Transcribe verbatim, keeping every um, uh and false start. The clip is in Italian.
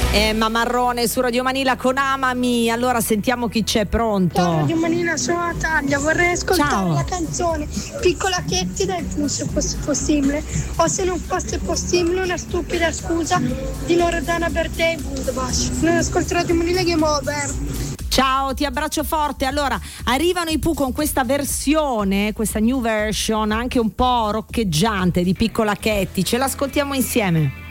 Emma Marrone su Radio Manila con Amami. Allora sentiamo chi c'è pronto. Ciao Radio Manila, sono Natalia, vorrei ascoltare Ciao. la canzone Piccola Chetti dai Pooh, se fosse possibile, o se non fosse possibile una stupida scusa di Loredana Bertè e Budvash. Non ascolto Radio Manila, Game Over. Ciao, ti abbraccio forte. Allora, arrivano i Pooh con questa versione, questa new version, anche un po' roccheggiante di Piccola Chetti. Ce l'ascoltiamo insieme.